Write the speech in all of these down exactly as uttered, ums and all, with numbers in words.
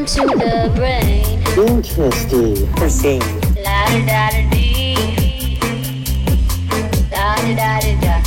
To the brain. Interesting. Proceed. La da da da dee. Da da da da da.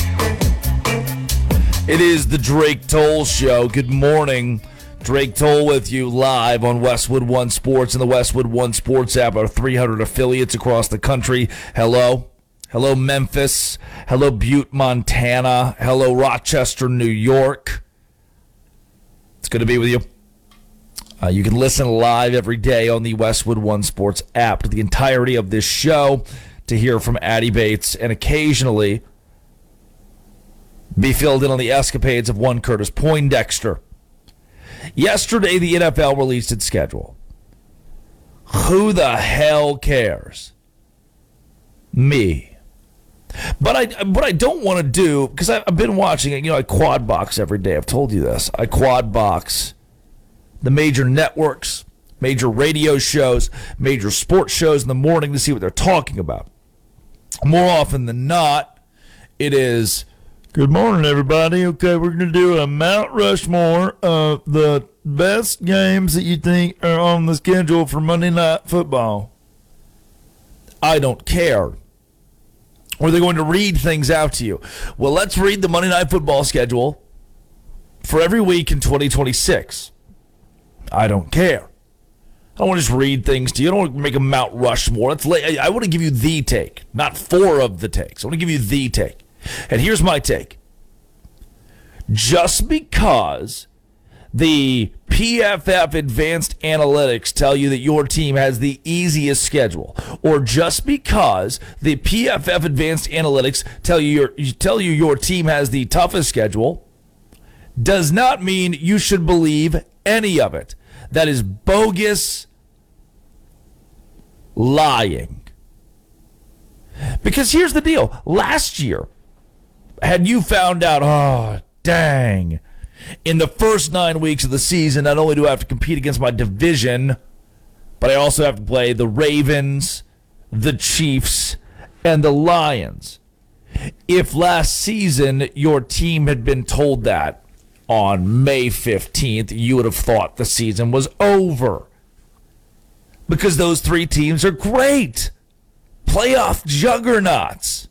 It is the Drake Toll Show. Good morning. Drake Toll with you live on Westwood One Sports and the Westwood One Sports app. Our three hundred affiliates across the country. Hello. Hello, Memphis. Hello, Butte, Montana. Hello, Rochester, New York. It's good to be with you. Uh, you can listen live every day on the Westwood One Sports app to the entirety of this show, to hear from Addie Bates, and occasionally be filled in on the escapades of one Curtis Poindexter. Yesterday, the N F L released its schedule. Who the hell cares? Me. But I, what I don't want to do, because I've been watching it, you know, I quad box every day. I've told you this. I quad box the major networks, major radio shows, major sports shows in the morning to see what they're talking about. More often than not, it is, good morning, everybody. Okay, we're going to do a Mount Rushmore of the best games that you think are on the schedule for Monday Night Football. I don't care. Or they're going to read things out to you. Well, let's read the Monday Night Football schedule for every week in twenty twenty-six. I don't care. I don't want to just read things to you. I don't want to make a Mount Rushmore. That's late. I want to give you the take, not four of the takes. I want to give you the take. And here's my take. Just because the P F F Advanced Analytics tell you that your team has the easiest schedule, or just because the P F F Advanced Analytics tell you your, tell you your team has the toughest schedule, does not mean you should believe any of it. That is bogus lying. Because here's the deal. Last year, had you found out, oh, dang, in the first nine weeks of the season, not only do I have to compete against my division, but I also have to play the Ravens, the Chiefs, and the Lions. If last season your team had been told that on May fifteenth, you would have thought the season was over. Because those three teams are great. Playoff juggernauts.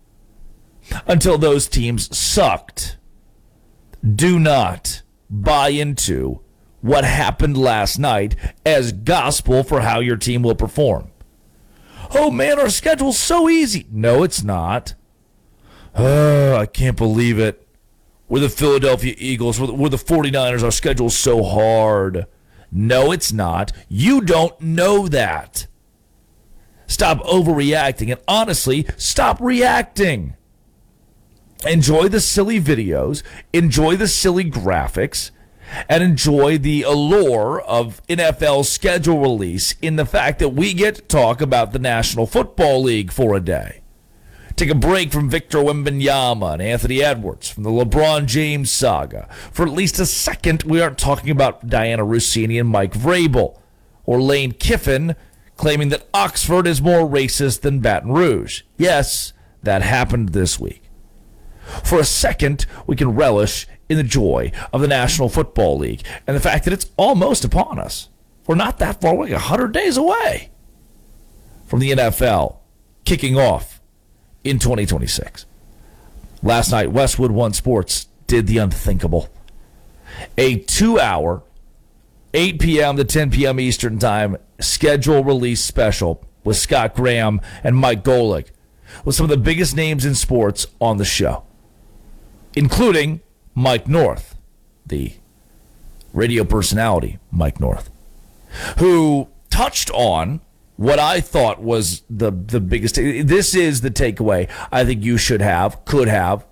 Until those teams sucked. Do not buy into what happened last night as gospel for how your team will perform. Oh man, our schedule's so easy. No, it's not. Oh, I can't believe it. We're the Philadelphia Eagles. We're the, we're the 49ers. Our schedule's so hard. No, it's not. You don't know that. Stop overreacting. And honestly, stop reacting. Enjoy the silly videos. Enjoy the silly graphics. And enjoy the allure of N F L schedule release in the fact that we get to talk about the National Football League for a day. Take a break from Victor Wembanyama and Anthony Edwards, from the LeBron James saga. For at least a second, we aren't talking about Diana Rossini and Mike Vrabel, or Lane Kiffin claiming that Oxford is more racist than Baton Rouge. Yes, that happened this week. For a second, we can relish in the joy of the National Football League and the fact that it's almost upon us. We're not that far away, one hundred days away from the N F L kicking off in twenty twenty-six. Last night, Westwood One Sports did the unthinkable. A two-hour, eight p.m. to ten p.m. Eastern Time schedule release special with Scott Graham and Mike Golick, with some of the biggest names in sports on the show, including Mike North, the radio personality Mike North, who touched on what I thought was the, the biggest. This is the takeaway I think you should have, could have.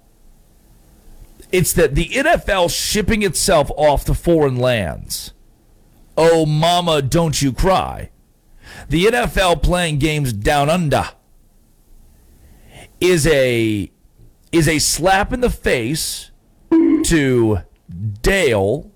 It's that the N F L shipping itself off to foreign lands. Oh, mama, don't you cry. The N F L playing games down under is a, is a slap in the face to Dale